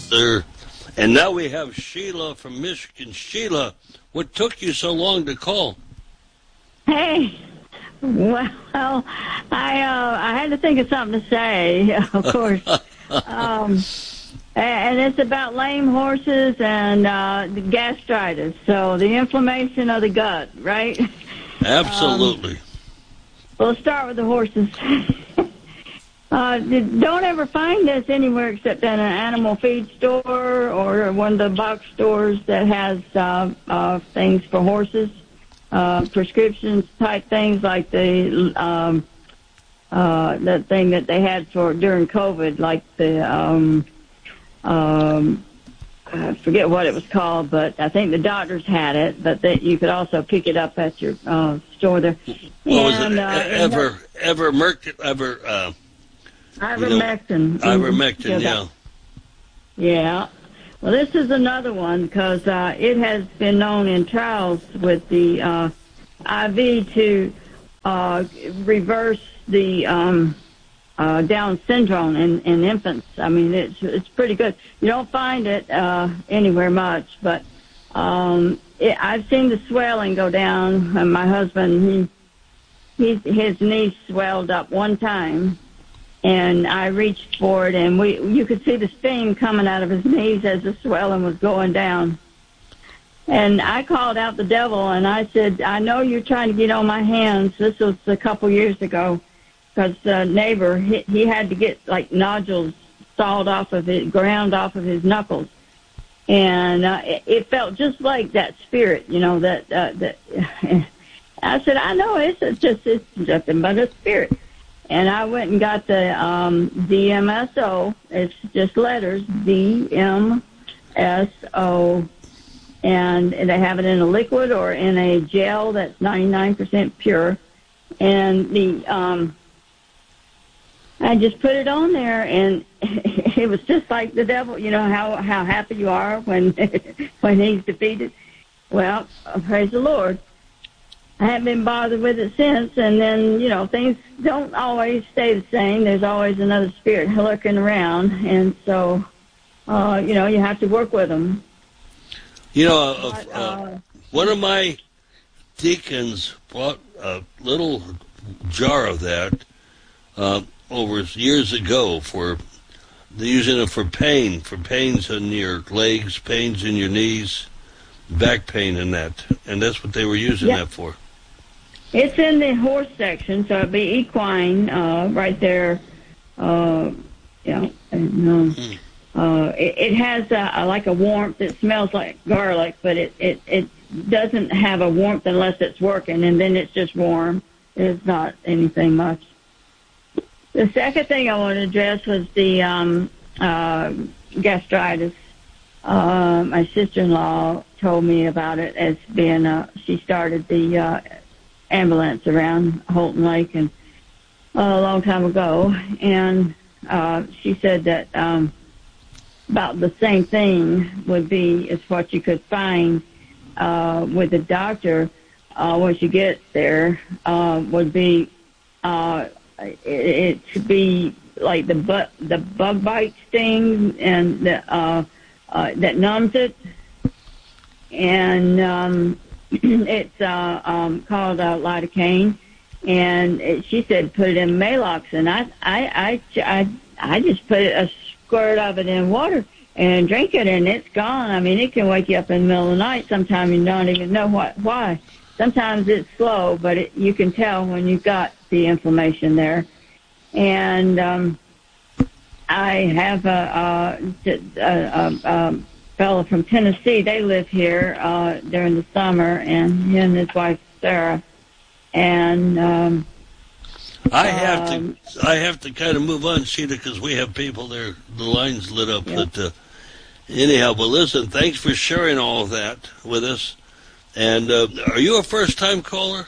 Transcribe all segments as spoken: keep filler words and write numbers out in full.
sir. And now we have Sheila from Michigan. Sheila, what took you so long to call? Hey, well, I uh, I had to think of something to say, of course. um, and it's about lame horses and uh, the gastritis, so the inflammation of the gut, right? Absolutely. Um, we'll start with the horses. uh, don't ever find this anywhere except in an animal feed store or one of the box stores that has uh, uh, things for horses. Uh, prescriptions type things like the um, uh, that thing that they had for during COVID, like the um, um, I forget what it was called, but I think the doctors had it. But that you could also pick it up at your uh, store there. What was and, it? Uh, ever, ever, merc- ever, uh, ivermectin. Ivermectin, yeah. Yeah. Well, this is another one because uh, it has been known in trials with the uh, I V to uh, reverse the um, uh, Down syndrome in, in infants. I mean, it's it's pretty good. You don't find it uh, anywhere much, but um, it, I've seen the swelling go down. And my husband, he, he his knee swelled up one time. And I reached for it, and we you could see the steam coming out of his knees as the swelling was going down. And I called out the devil, and I said, I know you're trying to get on my hands. This was a couple years ago, because the neighbor, he, he had to get, like, nodules sawed off of it, ground off of his knuckles. And uh, it, it felt just like that spirit, you know, that, uh, that I said, I know, it's just it's nothing but a spirit. And I went and got the um, D M S O. It's just letters, D M S O. And they have it in a liquid or in a gel that's ninety-nine percent pure. And the um, I just put it on there, and it was just like the devil. You know how, how happy you are when when he's defeated? Well, praise the Lord. I haven't been bothered with it since, and then, you know, things don't always stay the same. There's always another spirit lurking around, and so, uh, you know, you have to work with them. You know, uh, but, uh, uh, one of my deacons bought a little jar of that uh, over years ago for using it for pain, for pains in your legs, pains in your knees, back pain and that, and that's what they were using yeah. that for. It's in the horse section, so it'd be equine uh, right there. Uh, you know, and, um, mm. uh, it, it has a, a, like a warmth. It smells like garlic, but it, it, it doesn't have a warmth unless it's working, and then it's just warm. It's not anything much. The second thing I want to address was the um, uh, gastritis. Uh, my sister-in-law told me about it as being, uh, she started the uh, ambulance around Holton Lake and uh, a long time ago, and uh, she said that um, about the same thing would be as what you could find uh, with the doctor uh, once you get there uh, would be uh, it, it could be like the bu- the bug bite sting and the uh, uh, that numbs it, and um, it's uh, um, called uh, lidocaine, and it, she said put it in Maalox, and I, I, I, I, I just put a squirt of it in water and drink it, and it's gone. I mean, it can wake you up in the middle of the night. Sometimes you don't even know what why. Sometimes it's slow, but it, you can tell when you've got the inflammation there. And um, I have a, a, a, a fellow from Tennessee. They live here uh, during the summer, and he and his wife Sarah. And um, I have um, to, I have to kind of move on, Sheila, because we have people there. The lines lit up. Yeah. But uh, anyhow, but listen, thanks for sharing all of that with us. And uh, are you a first-time caller?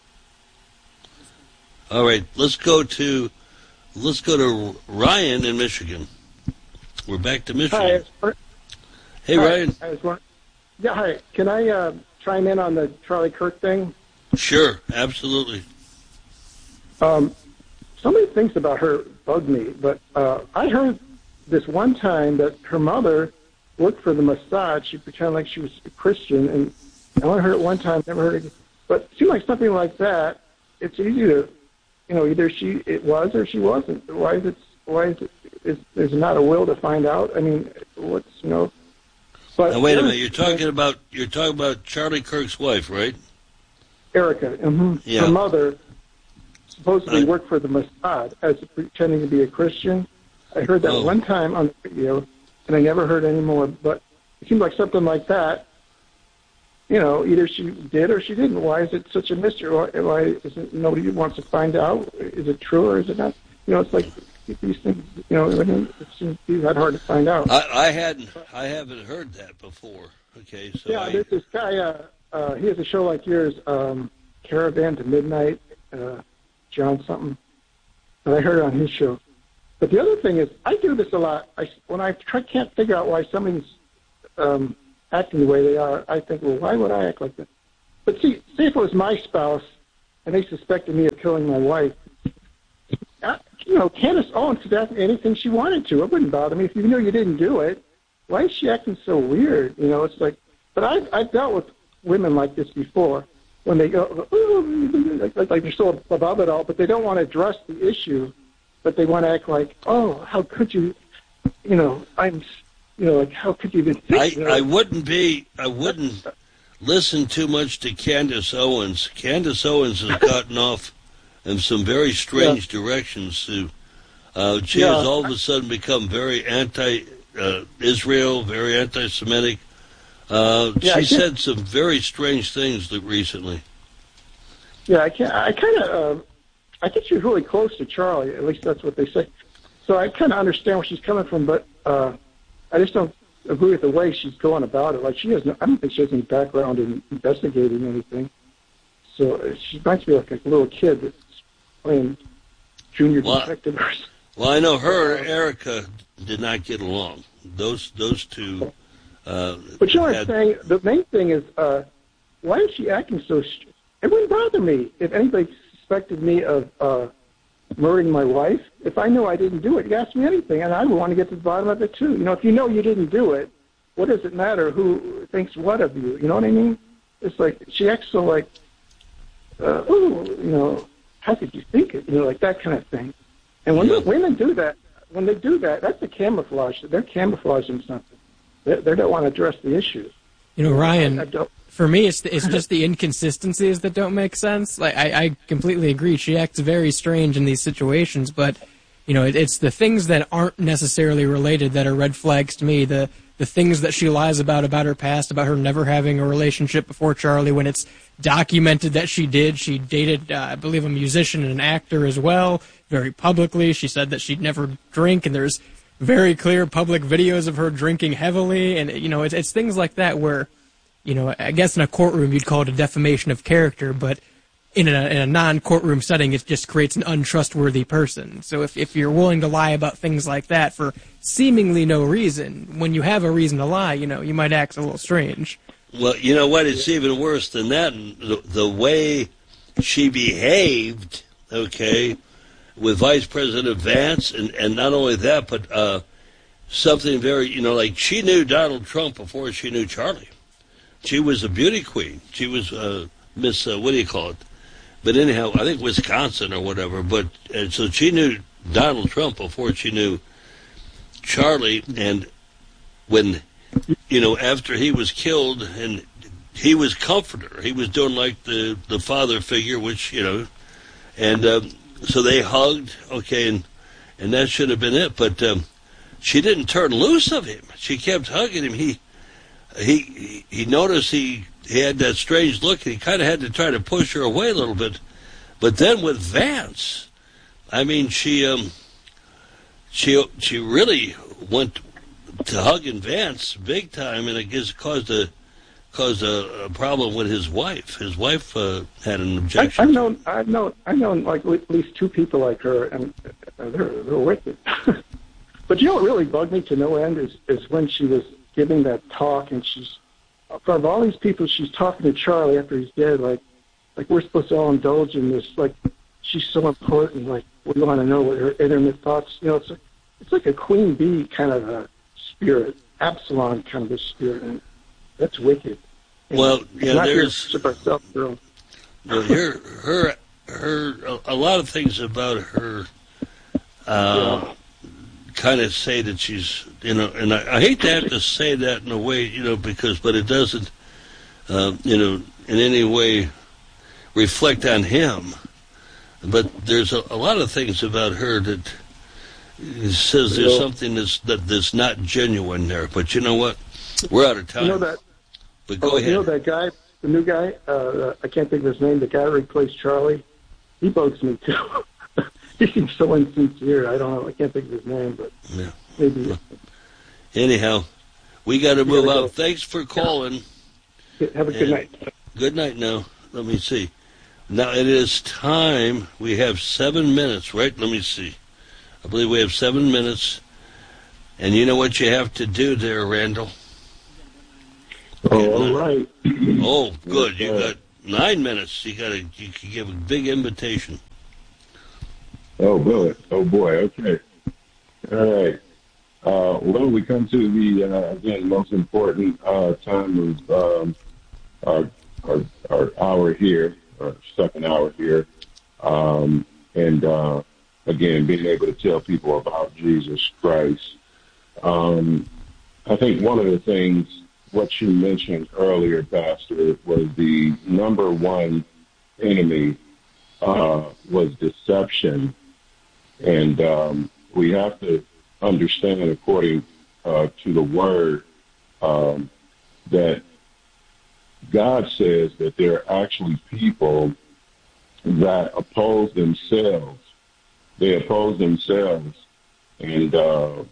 All right, let's go to let's go to Ryan in Michigan. We're back to Michigan. Hi. Hey, hi. Ryan. I was wondering, yeah, hi. Can I uh, chime in on the Charlie Kirk thing? Sure, absolutely. Um, so many things about her bug me, but uh, I heard this one time that her mother worked for the Mossad. She pretended like she was a Christian, and I only heard it one time, never heard it. But it seemed like something like that. It's easy to, you know, either she it was or she wasn't. Why is it? Why is it? Is there's not a will to find out? I mean, what's you know? But now wait a minute. You're talking about you're talking about Charlie Kirk's wife, right? Erica. Mm-hmm. Yeah. Her mother supposedly Uh, worked for the Mossad as pretending to be a Christian. I heard that Oh. one time on the radio, and I never heard any more. But it seemed like something like that. You know, either she did or she didn't. Why is it such a mystery? Why, why is it nobody wants to find out? Is it true or is it not? You know, it's like these things. You know, I mean, it seems to be that hard to find out. I, I hadn't, I haven't heard that before. Okay, so yeah, I, there's this guy. Uh, uh, he has a show like yours, um, Caravan to Midnight. Uh, John something. But I heard it on his show. But the other thing is, I do this a lot. I, when I try, can't figure out why somebody's um, acting the way they are, I think, well, why would I act like that? But see, say if it was my spouse and they suspected me of killing my wife, I, you know, Candace Owens could ask me anything she wanted to. It wouldn't bother me. If you knew you didn't do it, why is she acting so weird? You know, it's like, but I've, I've dealt with women like this before when they go, oh, like, like, like they're so above it all, but they don't want to address the issue, but they want to act like, oh, how could you, you know, I'm, you know, like, how could you even think? I, you know? I wouldn't be, I wouldn't listen too much to Candace Owens. Candace Owens has gotten off in some very strange yeah. directions. To, uh, she yeah. has all of a sudden become very anti-Israel, uh, very anti-Semitic. Uh, yeah, she said some very strange things recently. Yeah, I can I kind of, uh, I think she's really close to Charlie. At least that's what they say. So I kind of understand where she's coming from, but uh, I just don't agree with the way she's going about it. Like she has, no, I don't think she has any background in investigating anything. So uh, she reminds me like a little kid that's playing junior well, detective or something. Well, I know her and Erica did not get along. Those those two. Uh, but you know what had, I'm saying? The main thing is, uh, why is she acting so? St- it wouldn't bother me if anybody suspected me of uh, murdering my wife. If I knew I didn't do it, you ask me anything, and I would want to get to the bottom of it too. You know, if you know you didn't do it, what does it matter who thinks what of you? You know what I mean? It's like she acts so like, uh, oh, you know, how could you think it? You know, like that kind of thing. And when yeah. the women do that, when they do that, that's a camouflage. They're camouflaging something. They, they don't want to address the issue. You know, Ryan, I, I don't. For me, it's it's just the inconsistencies that don't make sense. Like I, I completely agree. She acts very strange in these situations, but you know, it, it's the things that aren't necessarily related that are red flags to me. The the things that she lies about about her past, about her never having a relationship before Charlie, when it's documented that she did. She dated, uh, I believe, a musician and an actor as well, very publicly. She said that she'd never drink, and there's very clear public videos of her drinking heavily, and you know, it's, it's things like that where, you know, I guess in a courtroom you'd call it a defamation of character, but in a, in a non-courtroom setting it just creates an untrustworthy person. So if, if you're willing to lie about things like that for seemingly no reason, when you have a reason to lie, you know, you might act a little strange. Well, you know what? It's even worse than that. The, the way she behaved, okay, with Vice President Vance, and, and not only that, but uh, something very, you know, like she knew Donald Trump before she knew Charlie. She was a beauty queen. She was uh, Miss, uh, what do you call it? But anyhow, I think Wisconsin or whatever. But and so she knew Donald Trump before she knew Charlie. And when, you know, after he was killed, and he was comforter. He was doing like the, the father figure, which, you know, and um, so they hugged, okay, and and that should have been it. But um, she didn't turn loose of him. She kept hugging him. He he he noticed he, he had that strange look, and he kind of had to try to push her away a little bit. But then with Vance, I mean, she um she she really went to hugging Vance big time, and it just caused a caused a, a problem with his wife. His wife uh, had an objection. I, I've known, I've known, I've known like at least two people like her, and uh, they're they're wicked. But you know what really bugged me to no end is is when she was giving that talk, and she's of all these people, she's talking to Charlie after he's dead, like like we're supposed to all indulge in this, like she's so important, like we want to know what her intimate thoughts. You know, it's like, it's like a queen bee kind of a spirit, Absalom kind of a spirit, and that's wicked. And well, yeah, not there's herself, girl. well, her, her, her, a, a lot of things about her uh, Yeah. kind of say that she's, you know, and I, I hate to have to say that in a way, you know, because, but it doesn't, uh, you know, in any way reflect on him. But there's a, a lot of things about her that says there's You know- something that's, that, that's not genuine there. But you know what? We're out of time. You know that? But go Oh, ahead. you know that guy, the new guy? Uh, I can't think of his name. The guy who replaced Charlie. He bugs me too. He seems so insincere. I don't know. I can't think of his name, but Yeah. maybe. Anyhow, we got to move gotta out. go. Thanks for calling. Have a good And- night. Good night now. Let me see. Now it is time. We have seven minutes, right? Let me see. I believe we have seven minutes. And you know what you have to do there, Randall? Oh, all right. Oh, good. You Yes, got nine minutes. You got to. You can give a big invitation. Oh, boy. Oh, boy. Okay. All right. Uh, well, we come to the, uh, again, most important uh, time of um, our, our, our hour here, our second hour here. Um, and, uh, again, being able to tell people about Jesus Christ. Um, I think one of the things, what you mentioned earlier, Pastor, was the number one enemy uh, was deception. And um, we have to understand, according uh, to the Word, um, that God says that there are actually people that oppose themselves. They oppose themselves. And, uh,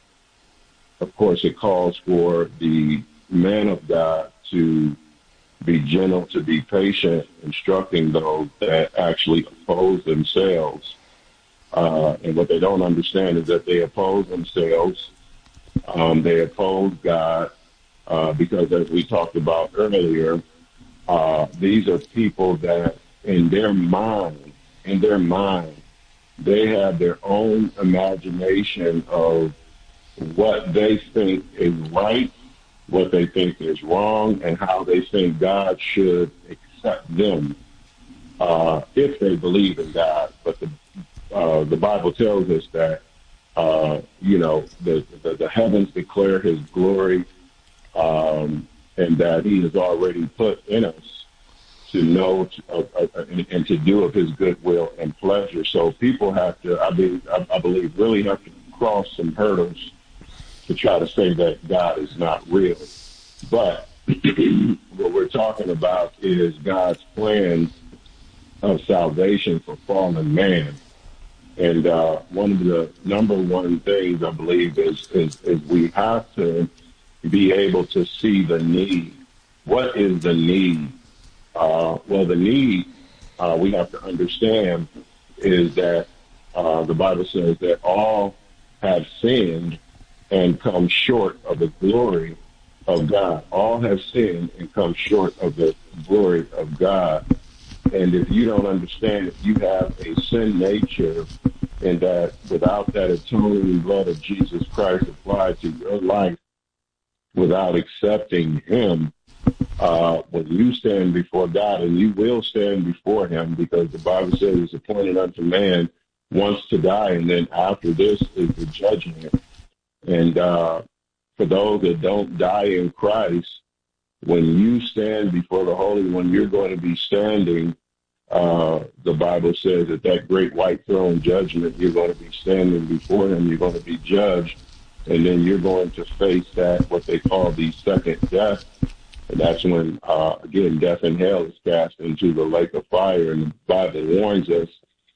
of course, it calls for the man of God to be gentle, to be patient, instructing those that actually oppose themselves. Uh, and what they don't understand is that they oppose themselves. Um, they oppose God uh, because, as we talked about earlier, uh, these are people that in their mind, in their mind, they have their own imagination of what they think is right, what they think is wrong, and how they think God should accept them uh, if they believe in God. But the uh, the Bible tells us that uh, you know the, the the heavens declare His glory, um, and that He has already put in us to know uh, uh, and, and to do of His goodwill and pleasure. So people have to, I believe, I, I believe, really have to cross some hurdles to try to say that God is not real. But what we're talking about is God's plan of salvation for fallen man. And uh, one of the number one things I believe is, is, is we have to be able to see the need. What is the need? Uh, well, the need uh, we have to understand is that uh, the Bible says that all have sinned and come short of the glory of God. All have sinned and come short of the glory of God. And if you don't understand, if you have a sin nature, and that without that atoning blood of Jesus Christ applied to your life, without accepting Him, uh, when you stand before God, and you will stand before Him, because the Bible says it's appointed unto man once to die, and then after this is the judgment. And uh, for those that don't die in Christ, when you stand before the Holy One, you're going to be standing. Uh, the Bible says that that great white throne judgment, you're going to be standing before Him. You're going to be judged, and then you're going to face that, what they call the second death. And that's when, uh, again, death and hell is cast into the lake of fire. And the Bible warns us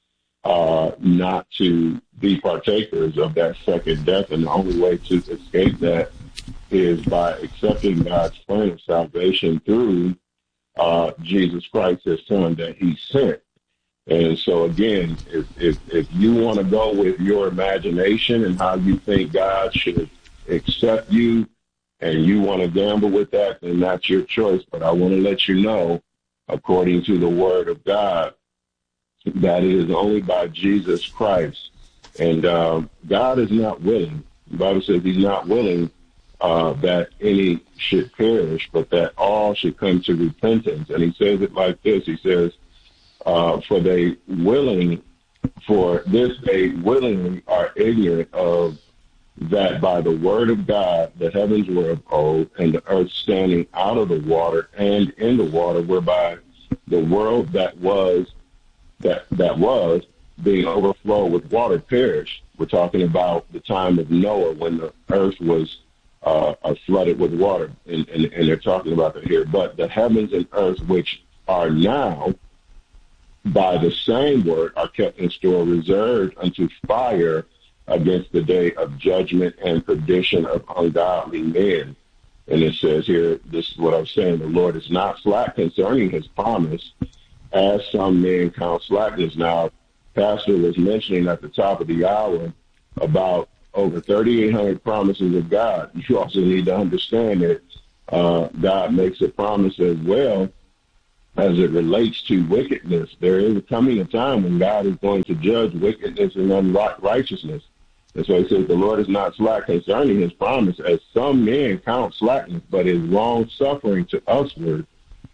uh, not to be partakers of that second death. And the only way to escape that is by accepting God's plan of salvation through uh, Jesus Christ, His Son, that He sent. And so, again, if, if, if you want to go with your imagination and how you think God should accept you, and you want to gamble with that, then that's your choice. But I want to let you know, according to the Word of God, that it is only by Jesus Christ And uh, God is not willing. The Bible says he's not willing uh, that any should perish, but that all should come to repentance. And he says it like this. He says, uh, for they willing, for this they willingly are ignorant of that by the word of God the heavens were of old, and the earth standing out of the water and in the water, whereby the world that was that that was being overflowed with water perished. We're talking about the time of Noah when the earth was uh, uh, flooded with water, and, and, and they're talking about that here. But the heavens and earth, which are now by the same word, are kept in store, reserved unto fire against the day of judgment and perdition of ungodly men. And it says here, this is what I'm saying, the Lord is not slack concerning his promise, as some men count slackness. Now, Pastor was mentioning at the top of the hour about over thirty-eight hundred promises of God. You also need to understand that uh, God makes a promise as well as it relates to wickedness. There is coming a time when God is going to judge wickedness and unrighteousness. And so he says, the Lord is not slack concerning his promise, as some men count slackness, but is long-suffering to usward,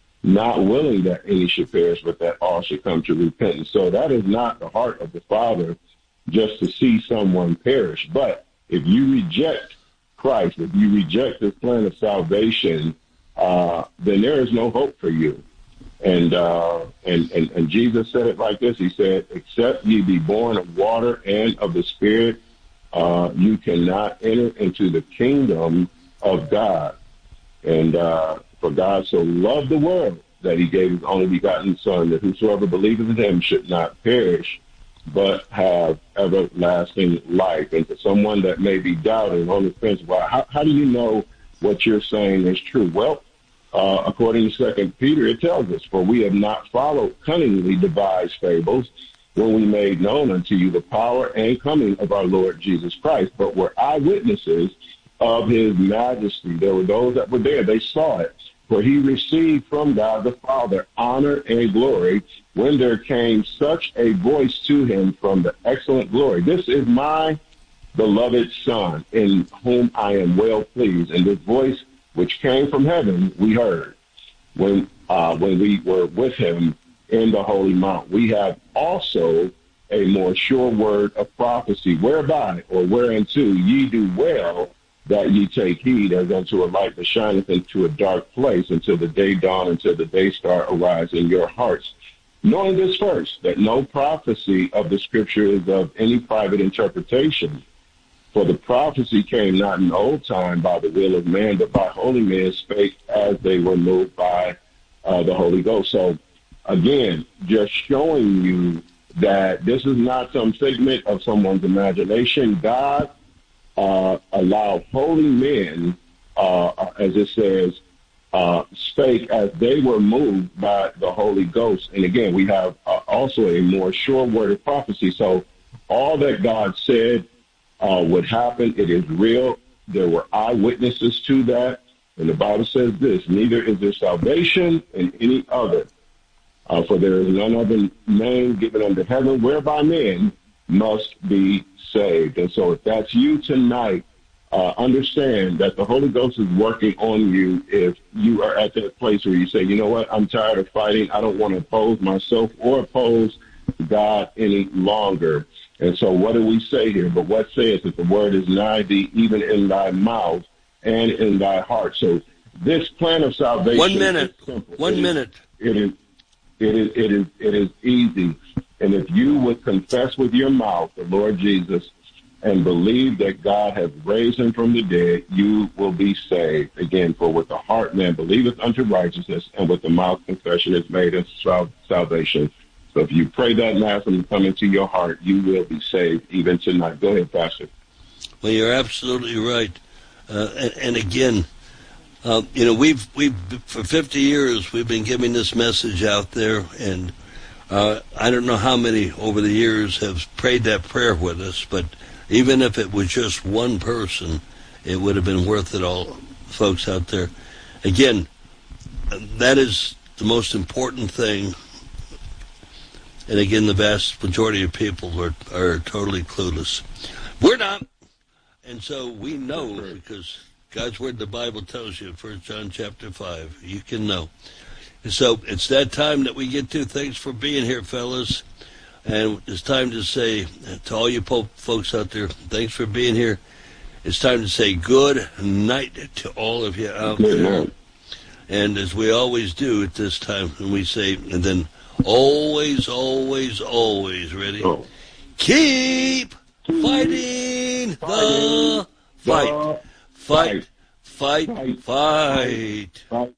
not willing that any should perish, but that all should come to repentance. So that is not the heart of the Father, just to see someone perish. But if you reject Christ, if you reject this plan of salvation, uh, then there is no hope for you. And, uh, and, and, and Jesus said it like this. He said, except ye be born of water and of the Spirit, uh, you cannot enter into the kingdom of God. And uh, for God so loved the world that he gave his only begotten Son, that whosoever believeth in him should not perish, but have everlasting life. And for someone that may be doubting on the fence, well, how, how do you know what you're saying is true? Well, uh, according to Second Peter, it tells us, for we have not followed cunningly devised fables when we made known unto you the power and coming of our Lord Jesus Christ, but were eyewitnesses of his majesty. There were those that were there. They saw it. For he received from God the Father honor and glory when there came such a voice to him from the excellent glory. This is my beloved Son, in whom I am well pleased. And this voice which came from heaven we heard when uh, when we were with him in the holy mount. We have also a more sure word of prophecy, whereby or whereunto ye do well that ye take heed, as unto a light that shineth into a dark place, until the day dawn, until the day star arise in your hearts. Knowing this first, that no prophecy of the Scripture is of any private interpretation. For the prophecy came not in old time by the will of man, but by holy men spake as they were moved by uh, the Holy Ghost. So, again, just showing you that this is not some figment of someone's imagination. God uh, allowed holy men, uh, as it says, uh, spake as they were moved by the Holy Ghost. And again, we have uh, also a more sure word of prophecy. So all that God said uh, would happen, it is real. There were eyewitnesses to that. And the Bible says this, neither is there salvation in any other. Uh, for there is none other name given under heaven whereby men must be saved. And so if that's you tonight, uh, understand that the Holy Ghost is working on you. If you are at that place where you say, you know what, I'm tired of fighting. I don't want to oppose myself or oppose God any longer. And so what do we say here? But what says that the word is nigh thee, even in thy mouth and in thy heart. So this plan of salvation One minute. is simple. One it minute. Is, it is It is, it is, it is easy. And if you would confess with your mouth the Lord Jesus and believe that God has raised him from the dead, you will be saved. Again, for with the heart man believeth unto righteousness, and with the mouth confession is made unto sal- salvation. So if you pray that mass and come into your heart, you will be saved even tonight. Go ahead, Pastor. Well, you're absolutely right. Uh, and, and again, Uh, you know, we've we've for fifty years we've been giving this message out there, and uh, I don't know how many over the years have prayed that prayer with us. But even if it was just one person, it would have been worth it all, folks out there. Again, that is the most important thing. And again, the vast majority of people are, are totally clueless. We're not. And so we know, because God's Word, the Bible tells you, First John chapter five, you can know. And so it's that time that we get to. Thanks for being here, fellas. And it's time to say to all you po- folks out there, thanks for being here. It's time to say good night to all of you out Good there. night. And as we always do at this time, when we say, and then always, always, always, ready? Oh. Keep fighting the fight. Fight, fight, fight, fight. Fight.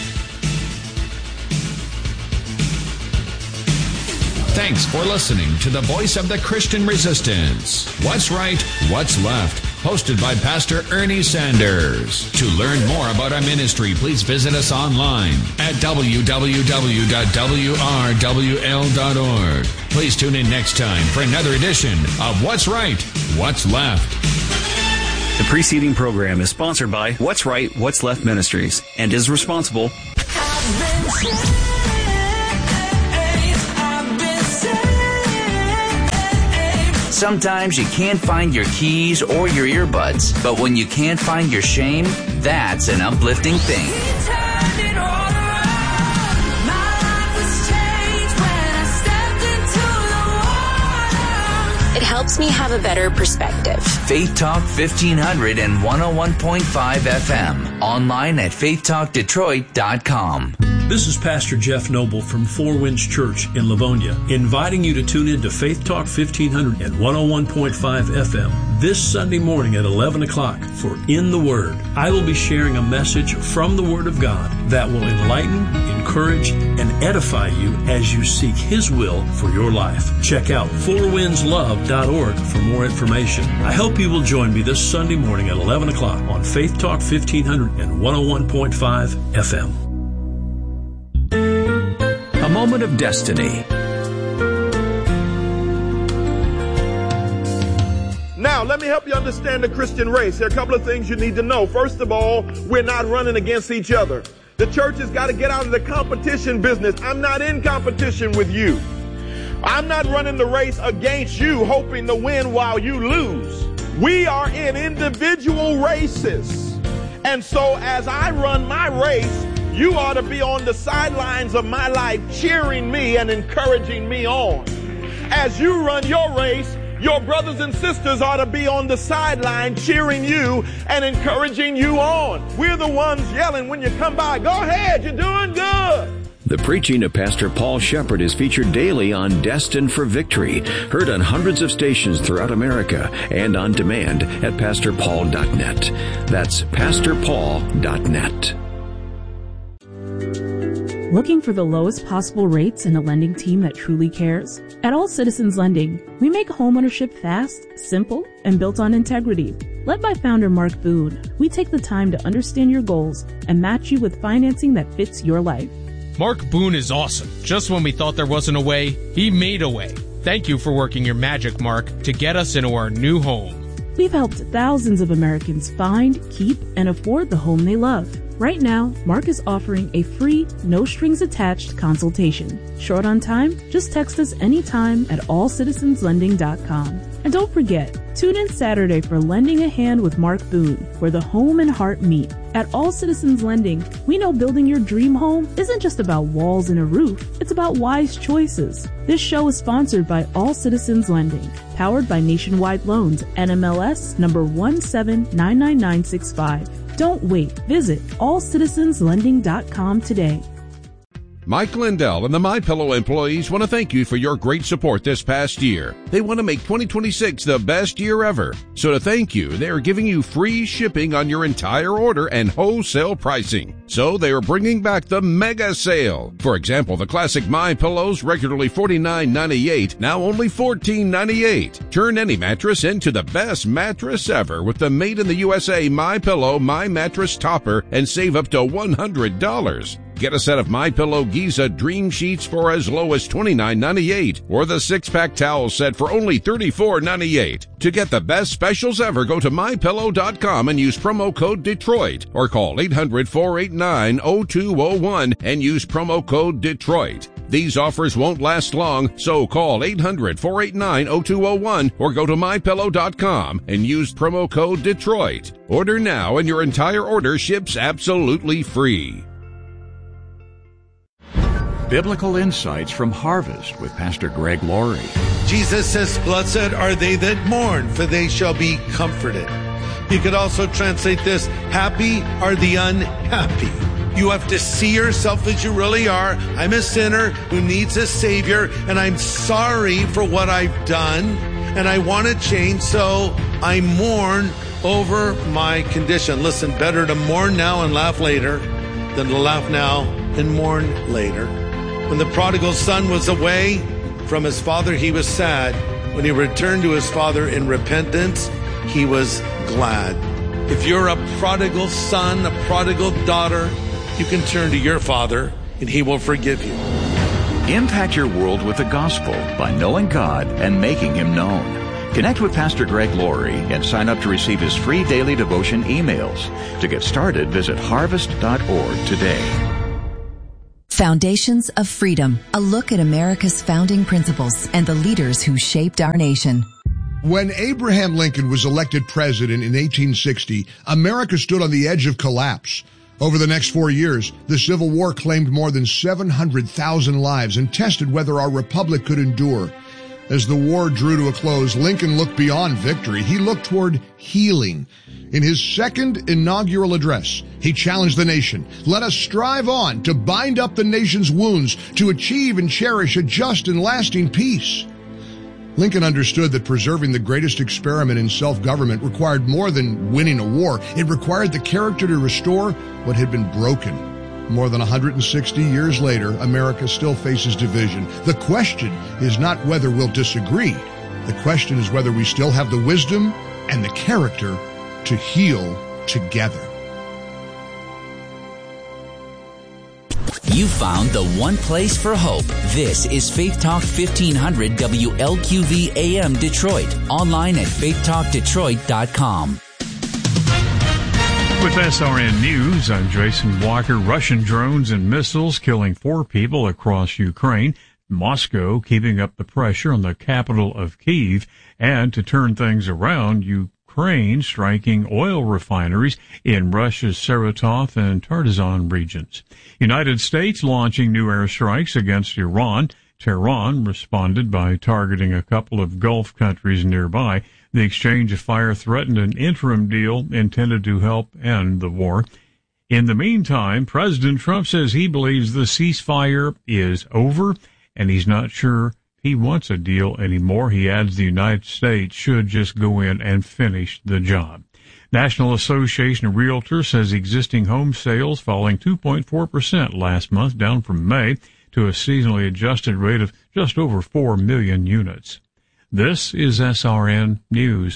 Thanks for listening to the voice of the Christian resistance. What's Right, What's Left? Hosted by Pastor Ernie Sanders. To learn more about our ministry, please visit us online at w w w dot w r w l dot org. Please tune in next time for another edition of What's Right, What's Left. The preceding program is sponsored by What's Right, What's Left Ministries and is responsible. Sometimes you can't find your keys or your earbuds, but when you can't find your shame, that's an uplifting thing. It helps me have a better perspective. Faith Talk fifteen hundred and one oh one point five F M. Online at faith talk detroit dot com. This is Pastor Jeff Noble from Four Winds Church in Livonia, inviting you to tune in to Faith Talk fifteen hundred and one oh one point five F M this Sunday morning at eleven o'clock for In the Word. I will be sharing a message from the Word of God that will enlighten, encourage, and edify you as you seek His will for your life. Check out four winds love dot org for more information. I hope you will join me this Sunday morning at eleven o'clock on Faith Talk fifteen hundred and one oh one point five F M. A moment of destiny. Now, let me help you understand the Christian race. There are a couple of things you need to know. First of all, we're not running against each other. The church has got to get out of the competition business. I'm not in competition with you. I'm not running the race against you, hoping to win while you lose. We are in individual races. And so as I run my race, you ought to be on the sidelines of my life cheering me and encouraging me on. As you run your race, your brothers and sisters ought to be on the sideline cheering you and encouraging you on. We're the ones yelling when you come by, go ahead, you're doing good. The preaching of Pastor Paul Shepherd is featured daily on Destined for Victory, heard on hundreds of stations throughout America and on demand at pastor paul dot net. That's pastor paul dot net. Looking for the lowest possible rates and a lending team that truly cares? At All Citizens Lending, we make homeownership fast, simple, and built on integrity. Led by founder Mark Boone, we take the time to understand your goals and match you with financing that fits your life. Mark Boone is awesome. Just when we thought there wasn't a way, he made a way. Thank you for working your magic, Mark, to get us into our new home. We've helped thousands of Americans find, keep, and afford the home they love. Right now, Mark is offering a free, no-strings-attached consultation. Short on time? Just text us anytime at all citizens lending dot com. And don't forget, tune in Saturday for Lending a Hand with Mark Boone, where the home and heart meet. At All Citizens Lending, we know building your dream home isn't just about walls and a roof, it's about wise choices. This show is sponsored by All Citizens Lending, powered by Nationwide Loans, N M L S number one seven nine nine nine six five. Don't wait. Visit all citizens lending dot com today. Mike Lindell and the MyPillow employees want to thank you for your great support this past year. They want to make twenty twenty-six the best year ever. So to thank you, they are giving you free shipping on your entire order and wholesale pricing. So they are bringing back the mega sale. For example, the classic MyPillows, regularly forty-nine ninety-eight, now only fourteen ninety-eight. Turn any mattress into the best mattress ever with the made in the U S A MyPillow My Mattress Topper and save up to one hundred dollars. Get a set of MyPillow Giza Dream Sheets for as low as twenty-nine ninety-eight, or the six-pack towel set for only thirty-four ninety-eight. To get the best specials ever, go to my pillow dot com and use promo code Detroit, or call eight hundred four eight nine oh two oh one and use promo code Detroit. These offers won't last long, so call eight hundred, four eight nine, oh two oh one or go to my pillow dot com and use promo code Detroit. Order now and your entire order ships absolutely free. Biblical Insights from Harvest with Pastor Greg Laurie. Jesus says, "Blessed are they that mourn, for they shall be comforted." You could also translate this, "Happy are the unhappy." You have to see yourself as you really are. I'm a sinner who needs a Savior, and I'm sorry for what I've done, and I want to change, so I mourn over my condition. Listen, better to mourn now and laugh later than to laugh now and mourn later. When the prodigal son was away from his father, he was sad. When he returned to his father in repentance, he was glad. If you're a prodigal son, a prodigal daughter, you can turn to your Father, and He will forgive you. Impact your world with the gospel by knowing God and making Him known. Connect with Pastor Greg Laurie and sign up to receive his free daily devotion emails. To get started, visit harvest dot org today. Foundations of Freedom, a look at America's founding principles and the leaders who shaped our nation. When Abraham Lincoln was elected president in eighteen sixty, America stood on the edge of collapse. Over the next four years, the Civil War claimed more than seven hundred thousand lives and tested whether our republic could endure. As the war drew to a close, Lincoln looked beyond victory. He looked toward healing. In his second inaugural address, he challenged the nation, "Let us strive on to bind up the nation's wounds, to achieve and cherish a just and lasting peace." Lincoln understood that preserving the greatest experiment in self-government required more than winning a war. It required the character to restore what had been broken. More than one hundred sixty years later, America still faces division. The question is not whether we'll disagree. The question is whether we still have the wisdom and the character to heal together. You found the one place for hope. This is Faith Talk fifteen hundred W L Q V A M Detroit. Online at faith talk detroit dot com. With S R N News, I'm Jason Walker. Russian drones and missiles killing four people across Ukraine. Moscow keeping up the pressure on the capital of Kyiv. And to turn things around, Ukraine striking oil refineries in Russia's Saratov and Tartazan regions. United States launching new airstrikes against Iran. Tehran responded by targeting a couple of Gulf countries nearby. The exchange of fire threatened an interim deal intended to help end the war. In the meantime, President Trump says he believes the ceasefire is over, and he's not sure he wants a deal anymore. He adds the United States should just go in and finish the job. National Association of Realtors says existing home sales falling two point four percent last month, down from May, to a seasonally adjusted rate of just over four million units. This is S R N News.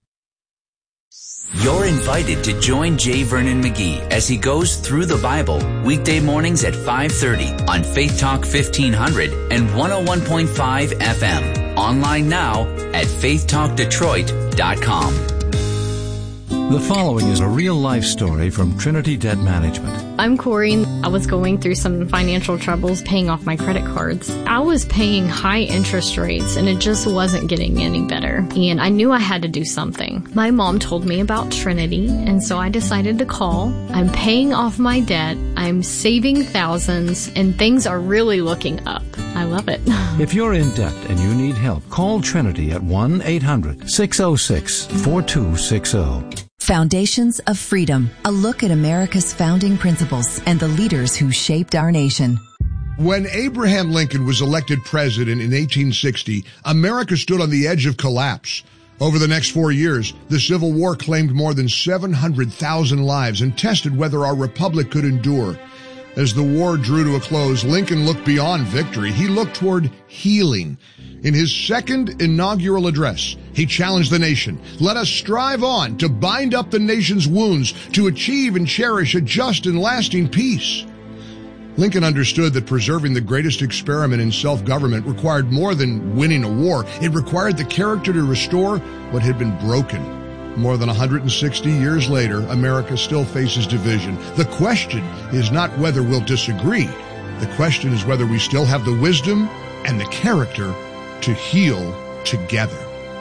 You're invited to join J. Vernon McGee as he goes through the Bible weekday mornings at five thirty on Faith Talk fifteen hundred and one oh one point five F M. Online now at faith talk detroit dot com. The following is a real-life story from Trinity Debt Management. I'm Corey. I was going through some financial troubles paying off my credit cards. I was paying high interest rates and it just wasn't getting any better. And I knew I had to do something. My mom told me about Trinity, and so I decided to call. I'm paying off my debt. I'm saving thousands, and things are really looking up. I love it. If you're in debt and you need help, call Trinity at one eight hundred six oh six four two six oh. Foundations of Freedom, a look at America's founding principles and the leaders who shaped our nation. When Abraham Lincoln was elected president in eighteen sixty, America stood on the edge of collapse. Over the next four years, the Civil War claimed more than seven hundred thousand lives and tested whether our republic could endure. As the war drew to a close, Lincoln looked beyond victory. He looked toward healing. In his second inaugural address, he challenged the nation, "Let us strive on to bind up the nation's wounds, to achieve and cherish a just and lasting peace." Lincoln understood that preserving the greatest experiment in self-government required more than winning a war. It required the character to restore what had been broken. More than one hundred sixty years later, America still faces division. The question is not whether we'll disagree. The question is whether we still have the wisdom and the character to heal together.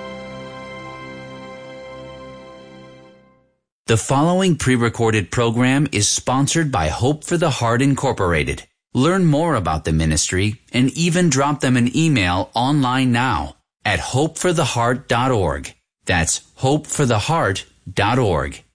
The following pre-recorded program is sponsored by Hope for the Heart Incorporated. Learn more about the ministry and even drop them an email online now at hope for the heart dot org. That's hope for the heart dot org.